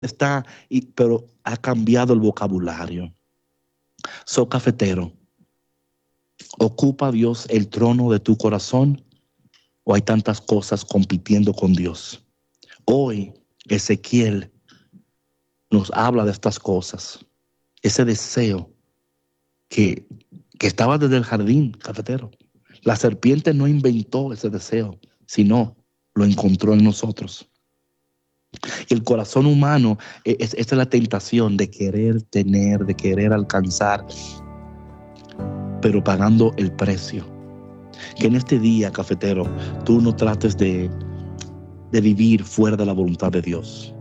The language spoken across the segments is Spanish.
pero ha cambiado el vocabulario. Cafetero, ¿ocupa Dios el trono de tu corazón o hay tantas cosas compitiendo con Dios? Hoy Ezequiel nos habla de estas cosas, ese deseo que estaba desde el jardín, cafetero. La serpiente no inventó ese deseo, sino lo encontró en nosotros. El corazón humano esa es la tentación de querer tener, de querer alcanzar, pero pagando el precio. Que en este día, cafetero, tú no trates de vivir fuera de la voluntad de Dios.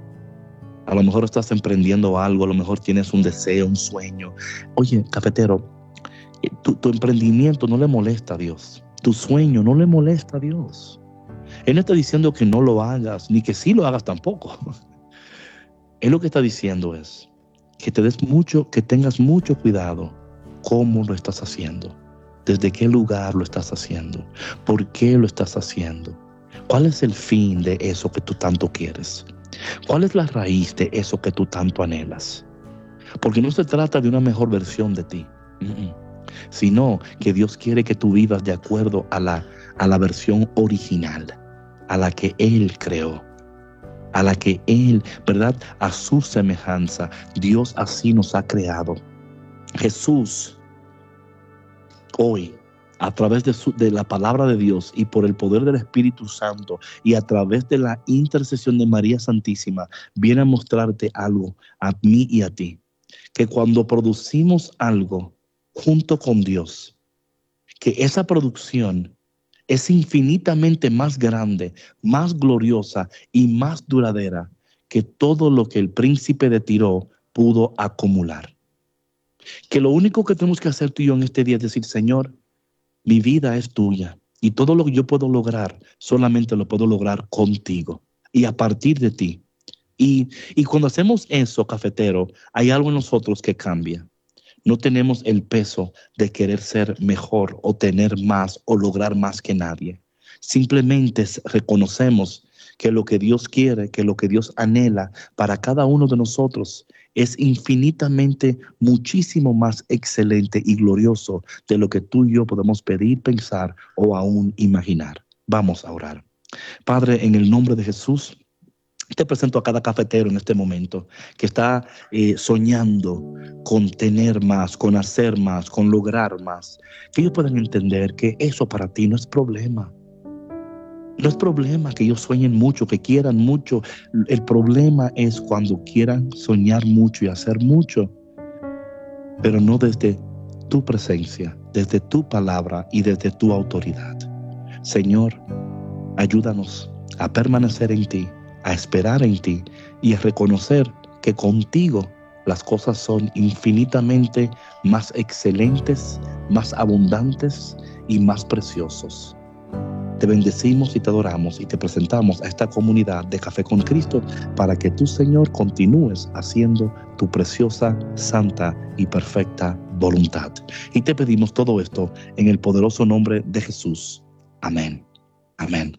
A lo mejor estás emprendiendo algo, a lo mejor tienes un deseo, un sueño. Oye, cafetero, tu emprendimiento no le molesta a Dios. Tu sueño no le molesta a Dios. Él no está diciendo que no lo hagas, ni que sí lo hagas tampoco. Él lo que está diciendo es que que tengas mucho cuidado cómo lo estás haciendo, desde qué lugar lo estás haciendo, por qué lo estás haciendo, cuál es el fin de eso que tú tanto quieres, cuál es la raíz de eso que tú tanto anhelas. Porque no se trata de una mejor versión de ti, sino que Dios quiere que tú vivas de acuerdo a la versión original, a la que Él creó, a la que Él, ¿verdad? A su semejanza. Dios así nos ha creado. Jesús, hoy, a través de la palabra de Dios y por el poder del Espíritu Santo y a través de la intercesión de María Santísima, viene a mostrarte algo a mí y a ti. Que cuando producimos algo junto con Dios, que esa producción es infinitamente más grande, más gloriosa y más duradera que todo lo que el príncipe de Tiro pudo acumular. Que lo único que tenemos que hacer tú y yo en este día es decir, Señor, mi vida es tuya y todo lo que yo puedo lograr, solamente lo puedo lograr contigo y a partir de ti. Y cuando hacemos eso, cafetero, hay algo en nosotros que cambia. No tenemos el peso de querer ser mejor o tener más o lograr más que nadie. Simplemente reconocemos que lo que Dios quiere, que lo que Dios anhela para cada uno de nosotros es infinitamente muchísimo más excelente y glorioso de lo que tú y yo podemos pedir, pensar o aún imaginar. Vamos a orar. Padre, en el nombre de Jesús, te presento a cada cafetero en este momento que está soñando con tener más, con hacer más, con lograr más. Que ellos puedan entender que eso para ti no es problema. No es problema que ellos sueñen mucho, que quieran mucho. El problema es cuando quieran soñar mucho y hacer mucho, pero no desde tu presencia, desde tu palabra y desde tu autoridad. Señor, ayúdanos a permanecer en ti, a esperar en ti y a reconocer que contigo las cosas son infinitamente más excelentes, más abundantes y más preciosos. Te bendecimos y te adoramos y te presentamos a esta comunidad de Café con Cristo para que tú, Señor, continúes haciendo tu preciosa, santa y perfecta voluntad. Y te pedimos todo esto en el poderoso nombre de Jesús. Amén. Amén.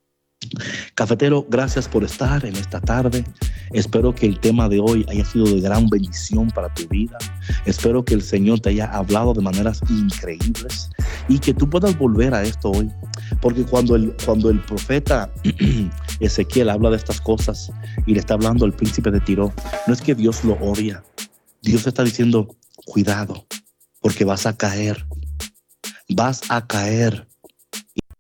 Cafetero, gracias por estar en esta tarde. Espero que el tema de hoy haya sido de gran bendición para tu vida. Espero que el Señor te haya hablado de maneras increíbles y que tú puedas volver a esto hoy. Porque cuando el profeta Ezequiel habla de estas cosas y le está hablando al príncipe de Tiro, no es que Dios lo odia. Dios está diciendo, cuidado, porque vas a caer. Vas a caer.